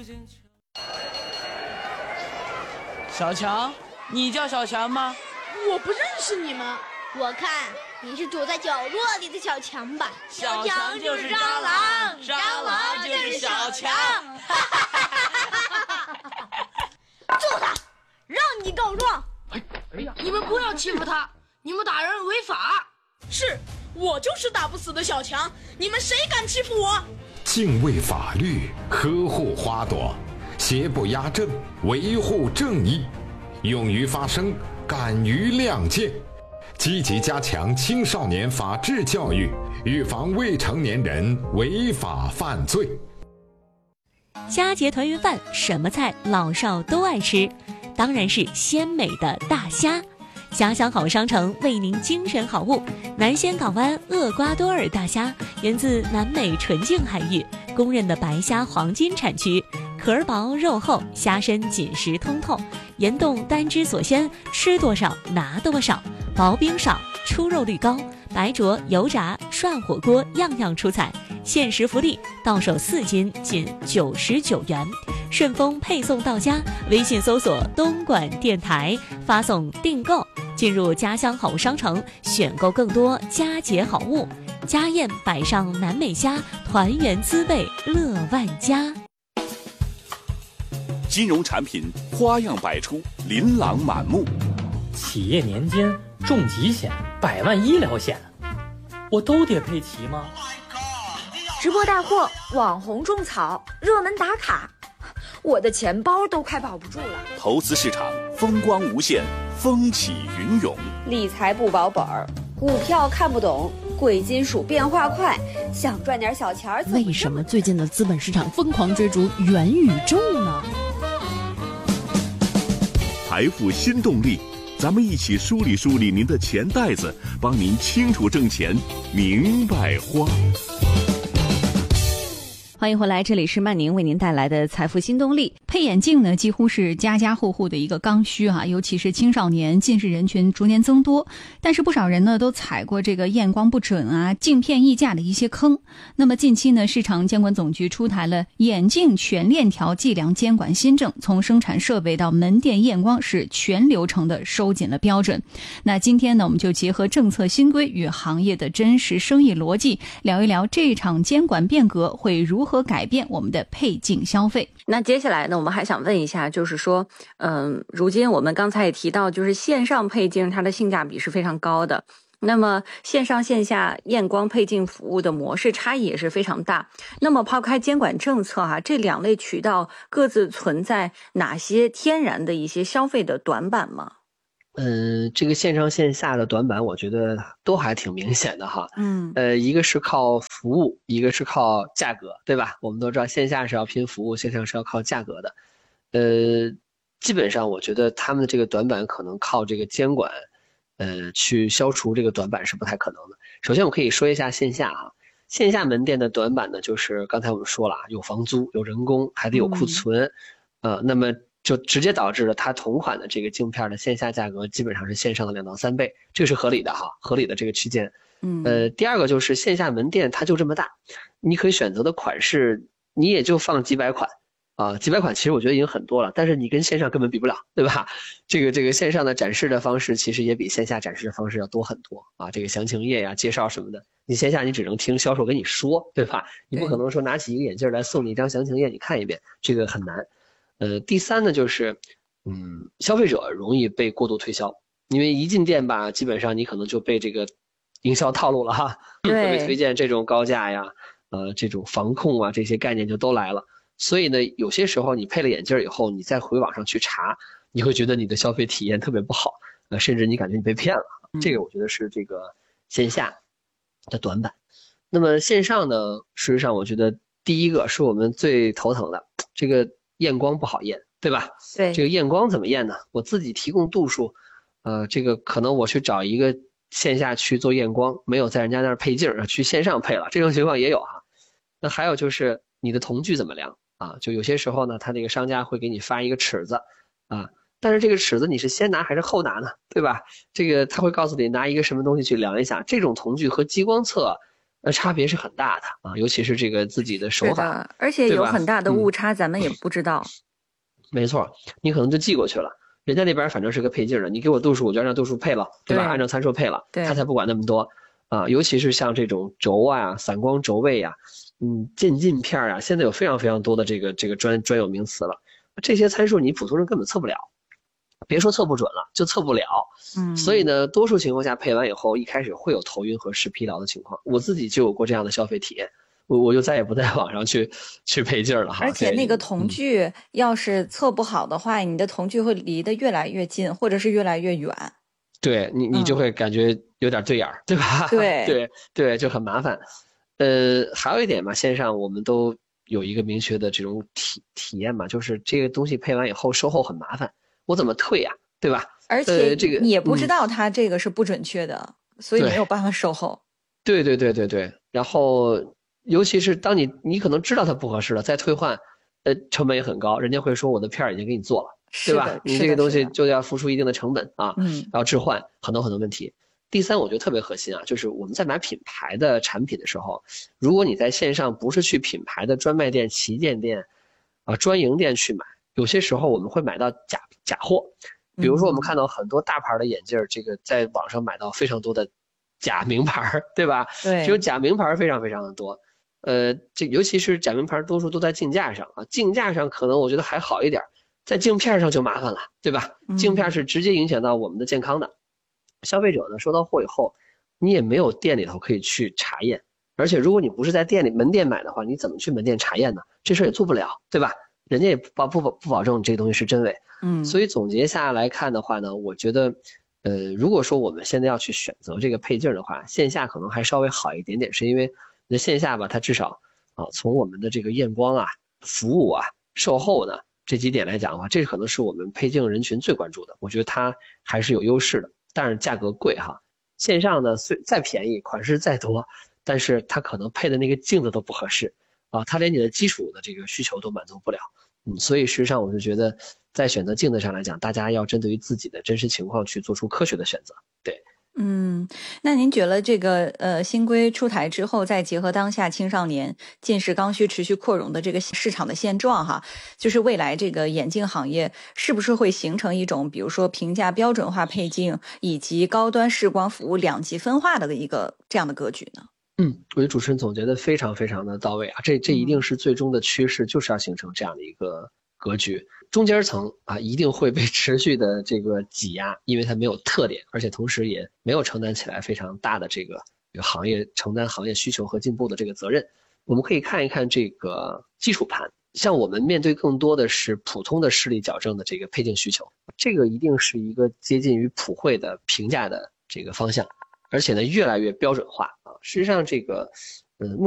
小强，你叫小强吗？ 我不认识你们。 我看你是躲在角落里的小强吧。 小强就是蟑螂，蟑螂就是小强。 揍他，让你告状。 哎呀，你们不要欺负他，你们打人违法。是，我就是打不死的小强，你们谁敢欺负我？ 敬畏法律，呵护花朵，邪不压正，维护正义，勇于发声，敢于亮剑，积极加强青少年法治教育，预防未成年人违法犯罪。 佳节团圆饭，什么菜老少都爱吃？当然是鲜美的大虾。家乡好商城为您精选好物，南仙港湾厄瓜多尔大虾源自南美纯净海域，公认的白虾黄金产区，壳薄肉厚，虾身紧实通透，盐冻单汁所鲜，吃多少拿多少，薄冰少，出肉率高，白灼油炸涮火锅样样出彩。限时福利，到手4斤仅99元，顺丰配送到家。微信搜索东莞电台，发送订购，进入家乡好物商城，选购更多佳节好物。家宴摆上南美虾，团圆滋味乐万家。 金融产品花样百出，琳琅满目。 企业年金、重疾险、100万医疗险，我都得配齐吗？ 直播带货、网红种草、热门打卡，我的钱包都快保不住了。 投资市场风光无限，风起云涌。 理财不保本儿，股票看不懂，贵金属变化快，想赚点小钱儿。 为什么最近的资本市场疯狂追逐元宇宙呢？ 财富新动力，咱们一起梳理梳理您的钱袋子，帮您清楚挣钱，明白花。 欢迎回来，这里是曼宁为您带来的财富新动力。 配眼镜呢，几乎是家家户户的一个刚需哈，尤其是青少年近视人群逐年增多。但是不少人呢都踩过这个验光不准啊、镜片溢价的一些坑。那么近期呢，市场监管总局出台了眼镜全链条计量监管新政，从生产设备到门店验光是全流程的收紧了标准。那今天呢，我们就结合政策新规与行业的真实生意逻辑，聊一聊这场监管变革会如何改变我们的配镜消费。 那接下来呢，我们还想问一下，就是说如今我们刚才也提到，就是线上配镜它的性价比是非常高的，那么线上线下验光配镜服务的模式差异也是非常大。那么抛开监管政策这两类渠道各自存在哪些天然的一些消费的短板吗？ 这个线上线下的短板我觉得都还挺明显的哈。一个是靠服务，一个是靠价格，对吧？我们都知道线下是要拼服务，线上是要靠价格的。基本上我觉得他们的这个短板可能靠这个监管去消除这个短板是不太可能的。首先我可以说一下线下哈，线下门店的短板呢，就是刚才我们说了，有房租，有人工，还得有库存，那么就直接导致了它同款的这个镜片的线下价格基本上是线上的2到3倍，这个是合理的哈，合理的这个区间。第二个就是线下门店它就这么大，你可以选择的款式你也就放几百款几百款其实我觉得已经很多了，但是你跟线上根本比不了，对吧？这个线上的展示的方式其实也比线下展示的方式要多很多这个详情页呀、介绍什么的，你线下你只能听销售跟你说，对吧？你不可能说拿起一个眼镜来送你一张详情页你看一遍，这个很难。第三呢，就是消费者容易被过度推销，因为一进店吧，基本上你可能就被这个营销套路了哈，被推荐这种高价呀，这种防控这些概念就都来了。所以呢，有些时候你配了眼镜以后，你再回网上去查，你会觉得你的消费体验特别不好，甚至你感觉你被骗了。这个我觉得是这个线下的短板。那么线上呢，事实上我觉得第一个是我们最头疼的，这个验光不好验，对吧？对，这个验光怎么验呢？我自己提供度数，这个可能我去找一个线下去做验光，没有在人家那儿配镜，去线上配了，这种情况也有哈。那还有就是你的瞳距怎么量就有些时候呢，他这个商家会给你发一个尺子但是这个尺子你是先拿还是后拿呢？对吧？这个他会告诉你拿一个什么东西去量一下，这种瞳距和激光测差别是很大的啊，尤其是这个自己的手法， 而且有很大的误差，咱们也不知道。 没错，你可能就记过去了，人家那边反正是个配镜的，你给我度数，我就按照度数配了，对吧？按照参数配了，他才不管那么多啊。尤其是像这种轴啊、散光轴位啊、渐进片啊，现在有非常非常多的这个专有名词了，这些参数你普通人根本测不了。别说测不准了，就测不了。所以呢，多数情况下配完以后，一开始会有头晕和视疲劳的情况。我自己就有过这样的消费体验，我就再也不在网上去配镜了哈。 而且那个瞳距要是测不好的话，你的瞳距会离得越来越近，或者是越来越远。 对你就会感觉有点对眼儿，对吧？对，就很麻烦。还有一点嘛，线上我们都有一个明确的这种体验嘛，就是这个东西配完以后售后很麻烦。我怎么退呀，对吧？ 而且你也不知道它这个是不准确的，所以没有办法售后。 对。然后尤其是当你可能知道它不合适了，再退换，成本也很高，人家会说我的片已经给你做了，对吧？你这个东西就要付出一定的成本啊，要置换很多问题。第三，我觉得特别核心啊，就是我们在买品牌的产品的时候，如果你在线上不是去品牌的专卖店、旗舰店专营店去买。有些时候我们会买到假货，比如说我们看到很多大牌的眼镜，这个在网上买到非常多的假名牌，对吧？ 对， 这种假名牌非常非常的多。尤其是假名牌多数都在镜架上啊，镜架上可能我觉得还好一点，在镜片上就麻烦了，对吧？镜片是直接影响到我们的健康的。消费者呢收到货以后，你也没有店里头可以去查验，而且如果你不是在门店买的话，你怎么去门店查验呢？这事也做不了，对吧？人家也不保证这个东西是真伪，所以总结下来看的话呢，我觉得，如果说我们现在要去选择这个配镜的话，线下可能还稍微好一点点，是因为那线下吧，它至少从我们的这个验光啊、服务啊、售后呢这几点来讲的话，这可能是我们配镜人群最关注的，我觉得它还是有优势的，但是价格贵哈。线上呢，再便宜，款式再多，但是它可能配的那个镜子都不合适。它连你的基础的这个需求都满足不了，所以事实上我就觉得在选择镜子上来讲，大家要针对于自己的真实情况去做出科学的选择。对， 那您觉得这个新规出台之后，再结合当下青少年近视刚需持续扩容的这个市场的现状哈，就是未来这个眼镜行业是不是会形成一种比如说评价标准化配镜以及高端视光服务两极分化的一个这样的格局呢？ 我觉得主持人总结的非常非常的到位啊，这一定是最终的趋势，就是要形成这样的一个格局。中间层一定会被持续的这个挤压，因为它没有特点，而且同时也没有承担起来非常大的这个行业承担行业需求和进步的这个责任。我们可以看一看这个基础盘，像我们面对更多的是普通的视力矫正的这个配镜需求，这个一定是一个接近于普惠的评价的这个方向，而且呢越来越标准化。事实上这个